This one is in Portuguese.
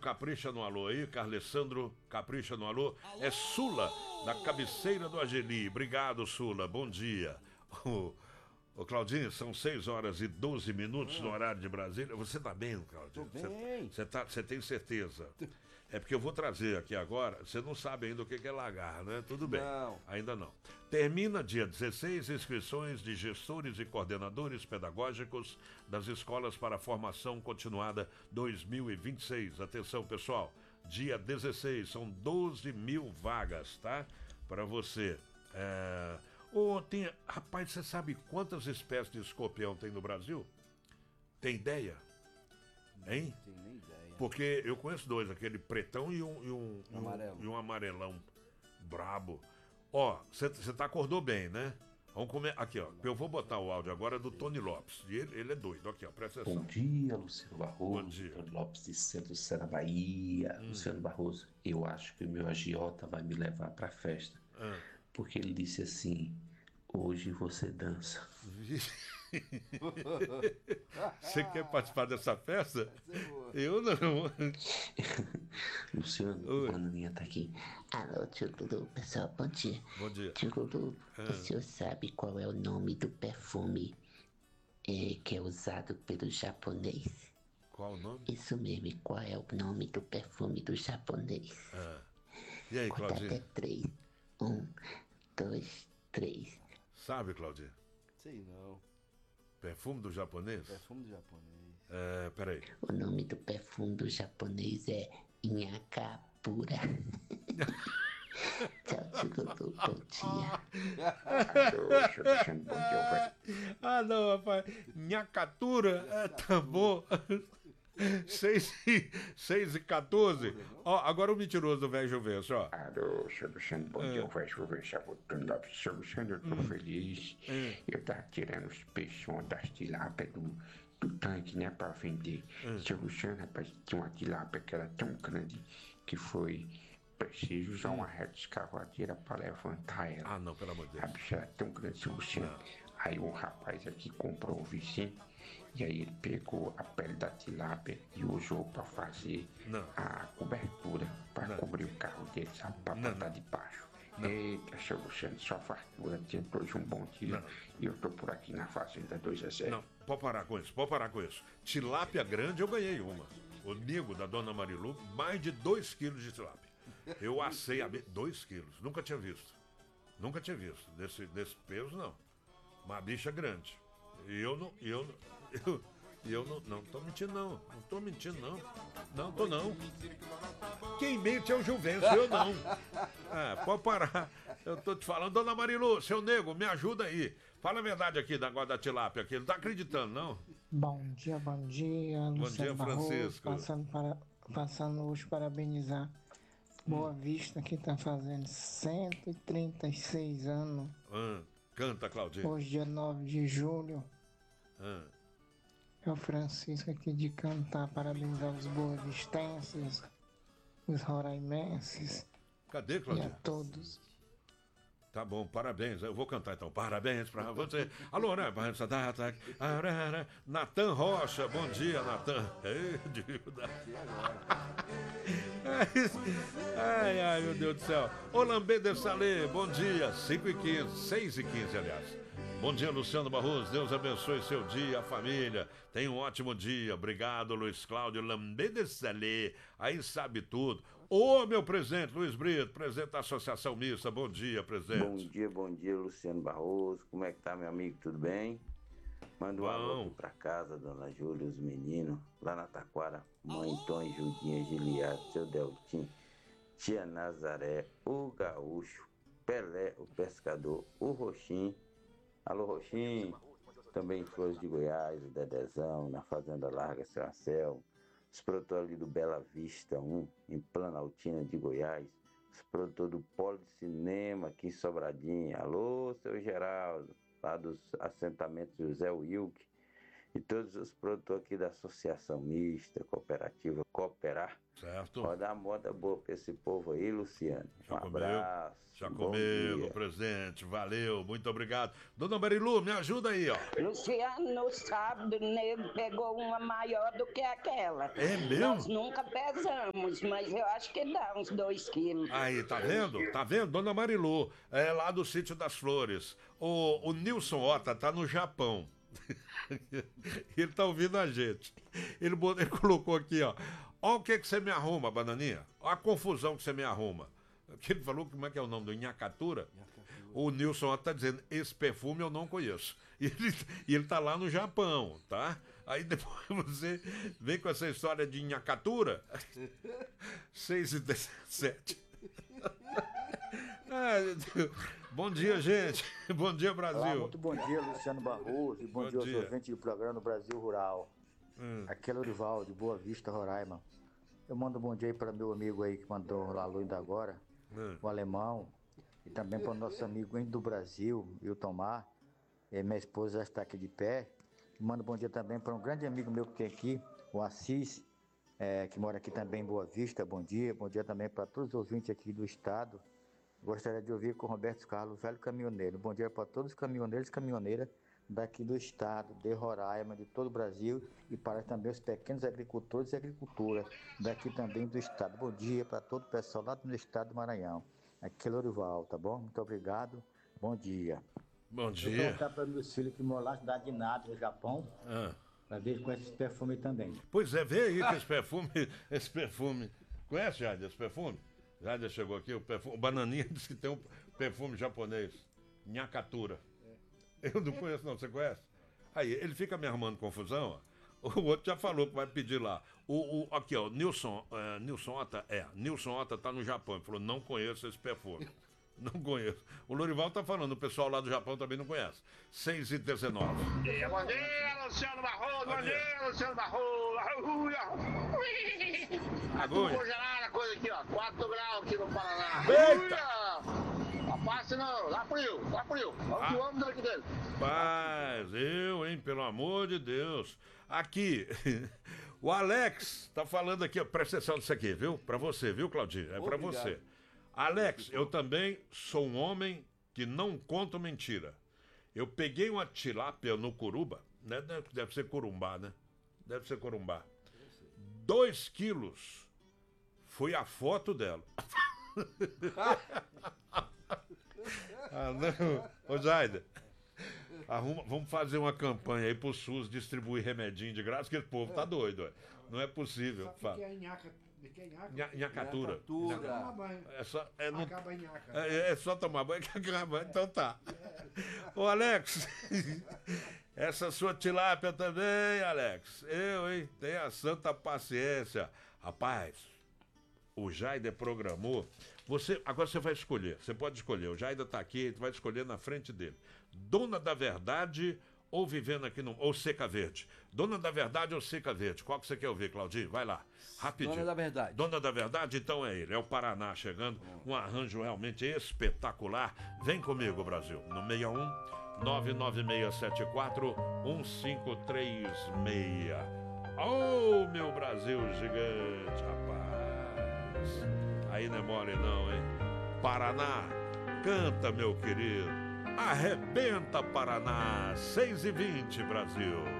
capricha no alô aí, Carlessandro, capricha no alô. É Sula, da cabeceira do Ageli. Obrigado, Sula, bom dia. Ô Claudinho, são 6h12 no horário de Brasília. Você tá bem, Claudinho? Tô bem. Você tem certeza? É porque eu vou trazer aqui agora, você não sabe ainda o que é lagar, né? Tudo bem. Não. Ainda não. Termina dia 16 inscrições de gestores e coordenadores pedagógicos das escolas para a formação continuada 2026. Atenção, pessoal. Dia 16, são 12 mil vagas, tá? Para você. Rapaz, você sabe quantas espécies de escorpião tem no Brasil? Tem ideia? Hein? Não tenho nem ideia. Porque eu conheço dois, aquele pretão e Amarelo. um amarelão brabo. Ó, você acordou bem, né? Vamos comer. Aqui, ó. Eu vou botar o áudio agora do Tony Lopes. E ele é doido. Aqui, ó. Presta atenção. Bom dia, Luciano Barroso. Bom dia. Tony Lopes de Centro-Sé, na Bahia. Luciano Barroso, eu acho que o meu agiota vai me levar pra festa. Porque ele disse assim: hoje você dança. Você quer participar dessa festa? Eu não. Luciano, Oi. a Bananinha tá aqui. Alô, tio Lulu, pessoal, bom dia. Bom dia. Tio Lulu, o senhor sabe qual é o nome do perfume que é usado pelo japonês? Qual o nome? Isso mesmo, e qual é o nome do perfume do japonês? E aí, Conta até Claudinho? 3. 1, 2, 3. Sabe, Claudinho? Sei não. Perfume do japonês? Perfume do japonês. Peraí. O nome do perfume do japonês é Inhakapura. Tchau, tio Lulu, bom dia. Ah, não, rapaz. Nhacatura, tá bom. 6h14. Ó, agora o mentiroso do velho Juvencio, ó. Alô, seu Luciano, bom dia, eu vou já voltando lá. Seu Luciano, eu tô feliz. Eu tava tirando os peixes das tilápias do tanque, né, pra vender. Seu Luciano, rapaz, tinha uma tilápia que era tão grande que foi preciso usar uma reta escavadeira pra levantar ela. Ah, não, pelo amor de A Deus. bicha era tão grande, seu Luciano. Aí um rapaz aqui comprou um vizinho. E aí ele pegou a pele da tilápia e usou pra fazer a cobertura, pra cobrir o carro dele, sabe? Pra botar debaixo. Eita, seu Luciano, só fartura, tinha hoje um bom dia. E eu tô por aqui na Fazenda 2-0. Não, pode parar com isso, pode parar com isso. Tilápia grande eu ganhei uma. O nego da dona Marilu, mais de 2 quilos de tilápia. Eu assei 2 quilos, nunca tinha visto. Nunca tinha visto. Desse peso, não. Uma bicha grande. E eu não tô mentindo, não. Não tô mentindo, não. Não tô, não. Quem mente é o Juvencio, eu não. Pode parar. Eu tô te falando, dona Marilu, seu nego, me ajuda aí. Fala a verdade aqui da guarda da tilápia aqui. Não tá acreditando, não? Bom dia, Luciano dia, Barroso, Francisco. passando hoje parabenizar Boa Vista, que tá fazendo 136 anos. Canta, Claudinho. Hoje, dia 9 de julho. É o Francisco aqui de cantar, parabenizar os boavistenses, os roraimenses Cadê, e a Claudinho? todos. Tá bom, parabéns. Eu vou cantar então. Parabéns pra você. Alô, né? Natan Rocha. Bom dia, Natan. Ai, meu Deus do céu. Olambê de Salê, bom dia. 5h15, 6h15, aliás. Bom dia, Luciano Barroso. Deus abençoe seu dia, a família. Tenha um ótimo dia. Obrigado, Luiz Cláudio Lambê de Salê. Aí sabe tudo. Ô, meu presidente, Luiz Brito, presidente da Associação Mista. Bom dia, presidente. Bom dia, Luciano Barroso. Como é que tá, meu amigo? Tudo bem? Manda um alô aqui pra casa, dona Júlia, os meninos, lá na Taquara. Mãe Tom e Judinha, Giliado, seu Deltim, tia Nazaré, o Gaúcho, Pelé, o Pescador, o Roxim. Alô, Roxim. Também em Flores de Goiás, o Dedezão, na Fazenda Larga, seu Anselmo. Os produtores ali do Bela Vista 1, em Planaltina de Goiás. Os produtores do Polo de Cinema aqui em Sobradinho. Alô, seu Geraldo, lá dos assentamentos José Wilk. E todos os produtores aqui da Associação Mista, Cooperativa Cooperar. Certo. Certo. Pode dar moda boa pra esse povo aí, Luciano. Já Um comeu? abraço. Já bom comeu dia. o presente, valeu, muito obrigado. Dona Marilu, me ajuda aí, ó. Luciano, no sábado, o nego pegou uma maior do que aquela. É mesmo? Nós nunca pesamos, mas eu acho que dá uns 2 quilos. Aí, tá vendo? Tá vendo? Dona Marilu, é lá do Sítio das Flores. O Nilson Ota tá no Japão. Ele tá ouvindo a gente. Ele colocou aqui, ó. Ó o que você me arruma, Bananinha. Ó a confusão que você me arruma. Que ele falou, como é que é o nome do Inhacatura? O Nilson tá dizendo, esse perfume eu não conheço. E ele tá lá no Japão, tá? Aí depois você vem com essa história de Inhacatura. 6h17. Bom dia, gente. Bom dia, Brasil. Olá, muito bom dia, Luciano Barroso. E bom dia aos ouvintes do programa do Brasil Rural. Aqui é Lorival, de Boa Vista, Roraima. Eu mando um bom dia aí para meu amigo aí que mandou lá ainda agora, o alemão. E também para o nosso amigo do Brasil, o Tomar. E minha esposa já está aqui de pé. E mando um bom dia também para um grande amigo meu que tem aqui, o Assis, que mora aqui também em Boa Vista. Bom dia. Bom dia também para todos os ouvintes aqui do estado. Gostaria de ouvir com o Roberto Carlos, velho caminhoneiro. Bom dia para todos os caminhoneiros e caminhoneiras daqui do estado, de Roraima, de todo o Brasil, e para também os pequenos agricultores e agricultoras daqui também do estado. Bom dia para todo o pessoal lá do estado do Maranhão. Aqui é Lorival, tá bom? Muito obrigado. Bom dia. Bom dia. Eu vou contar para meus filhos que moram lá na cidade de Nado, no Japão, para ver com esse perfume também. Pois é, vê aí que esse perfume. Conhece, Jader, esse perfume? Jader chegou aqui, o Bananinha disse que tem um perfume japonês. Inhacatura. Eu não conheço, não. Você conhece? Aí, ele fica me arrumando confusão, ó. O outro já falou que vai pedir lá. Aqui, ó, Nilson Ota tá no Japão. Ele falou, não conheço esse perfume. Não conheço. O Lorival tá falando, o pessoal lá do Japão também não conhece. 6h19. Bom dia, Luciano Barroso. Bom dia, Luciano Barroso. Tudo congelado, coisa aqui, ó. 4 graus aqui no Paraná. Eita! Passe não, lá frio. Vamos daqui dele. Paz, hein, pelo amor de Deus. Aqui, o Alex tá falando aqui, ó, presta atenção nisso aqui, viu? Pra você, viu, Claudinho? É pra você. Alex, eu também sou um homem que não conto mentira. Eu peguei uma tilápia no Curuba, né? Deve ser Corumbá, né? Deve ser Corumbá. 2 quilos. Foi a foto dela. Não. Ô, Jaida, vamos fazer uma campanha aí pro SUS distribuir remedinho de graça, porque o povo tá doido, ué. Não é possível. Inhacatura. É só tomar banho que acaba. Então tá. Ô, Alex, essa sua tilápia também, Alex. Hein? Tenha santa paciência. Rapaz, o Jaida programou. Agora você vai escolher. Você pode escolher. O Jaida tá aqui, tu vai escolher na frente dele. Dona da Verdade ou Vivendo aqui no... ou Seca Verde. Dona da Verdade ou Seca Verde? Qual que você quer ouvir, Claudinho? Vai lá, rapidinho. Dona da Verdade. Dona da Verdade, então é ele. É o Paraná chegando. Um arranjo realmente espetacular. Vem comigo, Brasil. No 61 99674 1536. Oh, meu Brasil gigante, rapaz. Aí não é mole não, hein? Paraná, canta, meu querido. Arrebenta, Paraná. 6h20, Brasil.